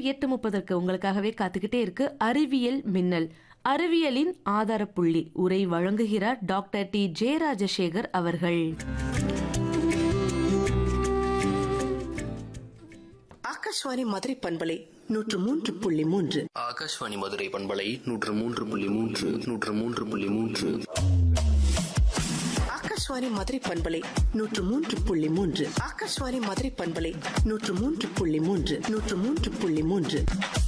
8:30 உங்களுக்காகவே காத்துக்கிட்டே இருக்கு அறிவியல் மின்னல். அறிவியலின் ஆதாரப்புள்ளி உரை வழங்குகிறார் டாக்டர் டி ஜெயராஜசேகர் அவர்கள். ஆகாஷ்வாணி மதுரை பண்பலை 103.3. ஆகாஷ்வாணி மதுரை பண்பலை 103.3 103.3. ஆகாஷ்வாணி மதுரை பண்பலை 103.3. ஆகாஷ்வாணி மதுரை பண்பலை 103.3 103.3.